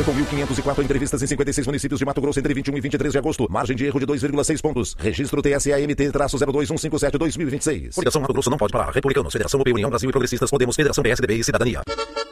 2011 com 1.504 entrevistas em 56 municípios de Mato Grosso entre 21 e 23 de agosto. Margem de erro de 2,6 pontos. Registro TSAMT-02157-2026. Coligação Mato Grosso não pode parar. Republicanos, Federação UP, União Brasil e Progressistas, Podemos, Federação PSDB e Cidadania.